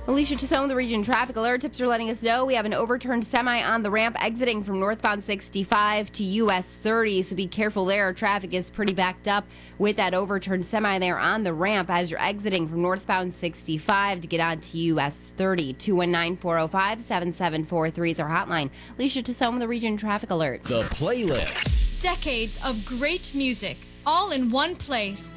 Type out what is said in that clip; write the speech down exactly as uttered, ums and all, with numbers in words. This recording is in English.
Alicia Tassone, the region traffic alert. Tips are letting us know we have an overturned semi on the ramp exiting from northbound sixty-five to U S thirty, so be careful there. Traffic is pretty backed up with that overturned semi there on the ramp as you're exiting from northbound sixty-five to get onto U S thirty. two one nine, four oh five, seven seven four three is our hotline. Alicia Tassone, the region traffic alert. The playlist. Decades of great music, all in one place.